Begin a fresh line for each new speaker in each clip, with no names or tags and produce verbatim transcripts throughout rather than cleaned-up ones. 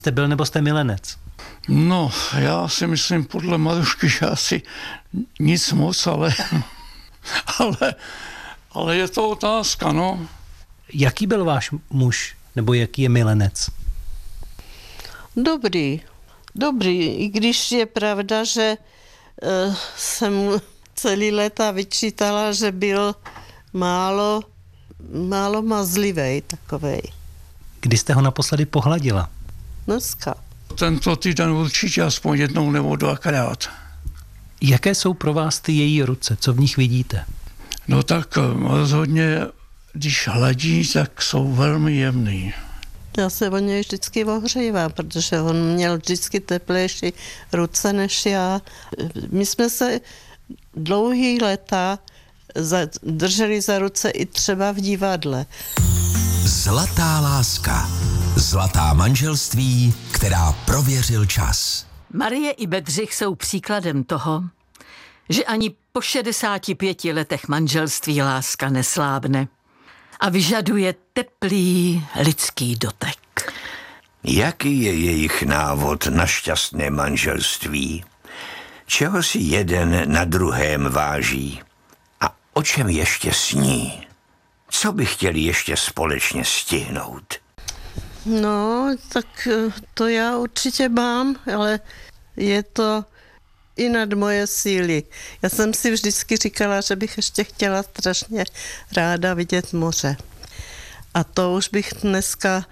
Jste byl nebo jste milenec?
No, já si myslím podle Marušky, že asi nic moc, ale, ale, ale je to otázka, no.
Jaký byl váš muž, nebo jaký je milenec?
Dobrý, dobrý, i když je pravda, že uh, jsem mu celý léta vyčítala, že byl málo, málo mazlivej takovej.
Kdy jste ho naposledy pohladila?
Dneska.
Tento týden určitě aspoň jednou nebo dvakrát.
Jaké jsou pro vás ty její ruce? Co v nich vidíte?
No tak rozhodně, když hladí, tak jsou velmi jemný.
Já se o něj vždycky ohřejívám, protože on měl vždycky teplejší ruce než já. My jsme se dlouhý léta za, drželi za ruce i třeba v divadle.
Zlatá láska. Zlatá manželství, která prověřil čas.
Marie i Bedřich jsou příkladem toho, že ani po šedesáti pěti letech manželství láska neslábne a vyžaduje teplý lidský dotek.
Jaký je jejich návod na šťastné manželství? Čeho si jeden na druhém váží? A o čem ještě sní? Co by chtěli ještě společně stihnout?
No, tak to já určitě mám, ale je to i nad moje síly. Já jsem si vždycky říkala, že bych ještě chtěla strašně ráda vidět moře. A to už bych dneska,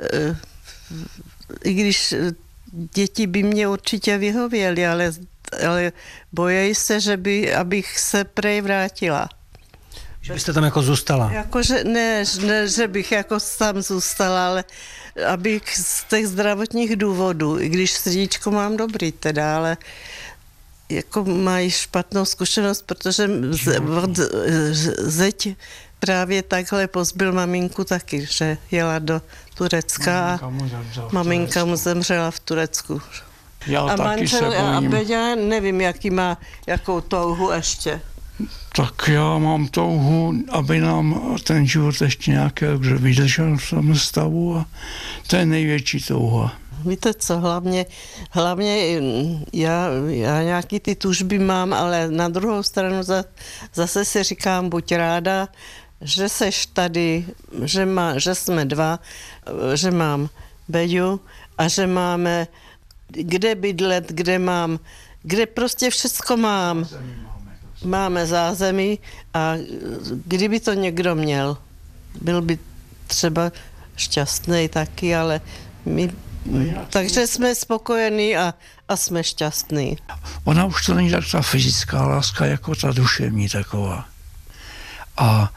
i když děti by mě určitě vyhověly, ale, ale bojí se, že by, abych se prej vrátila.
Že byste tam jako zůstala?
Jakože ne, ne, že bych jako tam zůstala, ale abych z těch zdravotních důvodů, i když srdíčko mám dobrý teda, ale jako mají špatnou zkušenost, protože od zeď právě takhle pozbyl maminku taky, že jela do Turecka a maminka mu zemřela v Turecku.
Já
a
taky se
manžel, a
bojím.
Beďa nevím, jaký má, jakou touhu ještě.
Tak já mám touhu, aby nám ten život ještě nějaký vydržel v tom stavu a to je největší touha.
Víte co, hlavně, hlavně já, já nějaký ty tužby mám, ale na druhou stranu za, zase si říkám, buď ráda, že seš tady, že, má, že jsme dva, že mám Beďu a že máme kde bydlet, kde mám, kde prostě všecko mám. Máme zázemí a kdyby to někdo měl, byl by třeba šťastný taky, ale my, takže jsme spokojení a, a jsme šťastní.
Ona už to není tak ta fyzická láska, jako ta duševní taková. A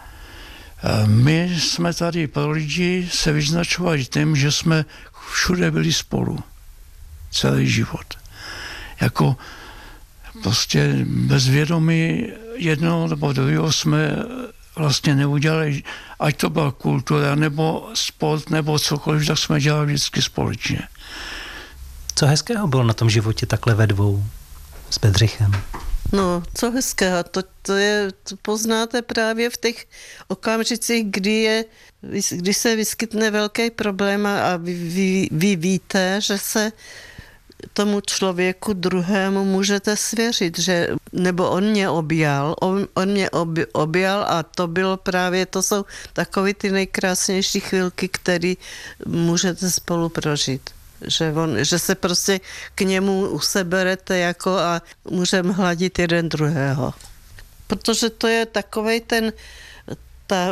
my jsme tady pro lidi se vyznačovali tím, že jsme všude byli spolu. Celý život. Jako prostě bez vědomí jednoho nebo druhého jsme vlastně neudělali, ať to byla kultura, nebo sport, nebo cokoliv, tak jsme dělali vždycky společně.
Co hezkého bylo na tom životě takhle ve dvou s Bedřichem?
No, co hezkého, to, to, je, to poznáte právě v těch okamžicích, kdy, je, kdy se vyskytne velký problém a vy, vy, vy víte, že se tomu člověku druhému můžete svěřit, že, nebo on mě objal, on, on mě ob, objal a to bylo právě, to jsou takové ty nejkrásnější chvilky, které můžete spolu prožít. Že, on, že se prostě k němu useberete jako a můžeme hladit jeden druhého. Protože to je takovej ten, ta,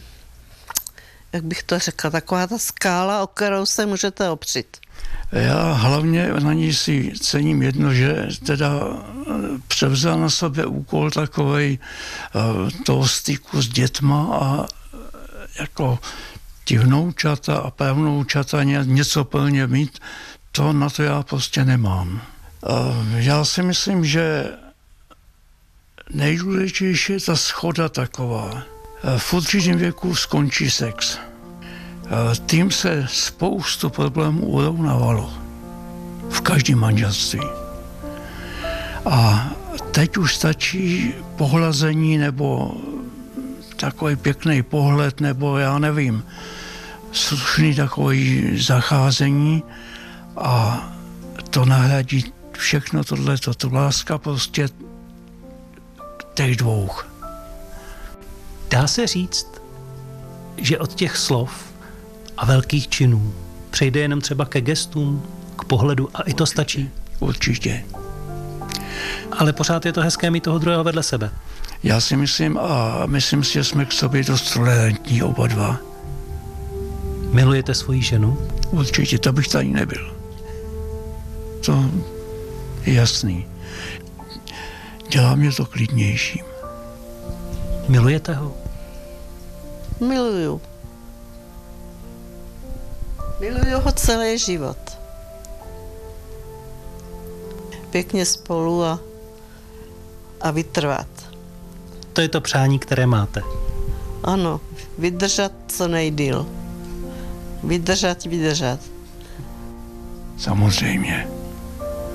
jak bych to řekla, taková ta skála, o kterou se můžete opřít.
Já hlavně na ní si cením jedno, že teda převzal na sebe úkol takovej toho styku s dětma a jako ti vnoučata a pravnoučata něco plně mít, to na to já prostě nemám. Já si myslím, že nejdůležitější je ta schoda taková. V určitém věku skončí sex. Tím se spoustu problémů urovnávalo v každém manželství. A teď už stačí pohlazení nebo takový pěkný pohled, nebo já nevím, slušný takový zacházení a to nahradí všechno tohleto, to láska prostě těch dvou.
Dá se říct, že od těch slov a velkých činů přejde jenom třeba ke gestům, k pohledu a i to stačí?
Určitě.
Ale pořád je to hezké mít toho druhého vedle sebe.
Já si myslím a myslím si, že jsme k sobě dost tolerantní oba dva.
Milujete svoji ženu?
Určitě, to bych tady nebyl. To je jasný. Dělá mě to klidnějším.
Milujete ho?
Miluju. Miluju ho celý život. Pěkně spolu a, a vytrvat.
To je to přání, které máte.
Ano, vydržet co nejdýl. Vydržet, vydržet.
Samozřejmě.